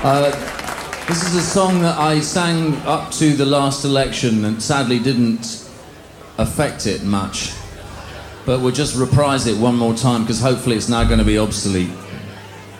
This is a song that I sang up to the last election and sadly didn't affect it much. But we'll just reprise it one more time because hopefully it's now going to be obsolete.